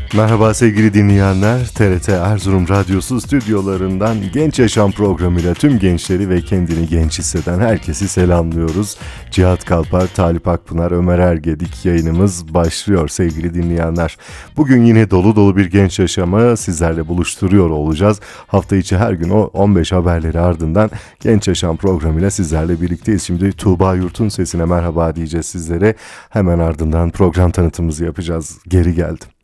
Merhaba sevgili dinleyenler, TRT Erzurum Radyosu stüdyolarından Genç Yaşam programıyla tüm gençleri ve kendini genç hisseden herkesi selamlıyoruz. Cihat Kalpar, Talip Akpınar, Ömer Ergedik yayınımız başlıyor sevgili dinleyenler. Bugün yine dolu dolu bir genç yaşamı sizlerle buluşturuyor olacağız. Hafta içi her gün o 15 haberleri ardından Genç Yaşam programıyla sizlerle birlikteyiz. Şimdi Tuğba Yurt'un sesine merhaba diyeceğiz sizlere. Hemen ardından program tanıtımımızı yapacağız. Geri geldim.